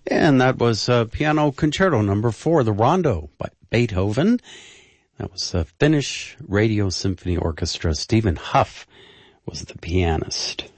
And that was Piano Concerto number 4, the Rondo by Beethoven. That was the Finnish Radio Symphony Orchestra. Stephen Huff was the pianist.